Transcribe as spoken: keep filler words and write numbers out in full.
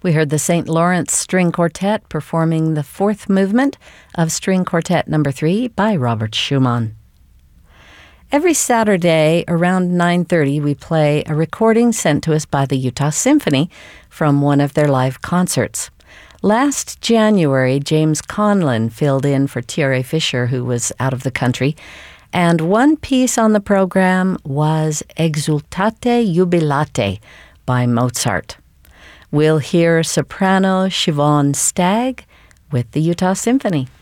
We heard the Saint Lawrence String Quartet performing the fourth movement of String Quartet number three by Robert Schumann. Every Saturday around nine thirty, we play a recording sent to us by the Utah Symphony from one of their live concerts. Last January, James Conlon filled in for T R A Fisher, who was out of the country, and one piece on the program was Exultate Jubilate by Mozart. We'll hear soprano Siobhan Stagg with the Utah Symphony.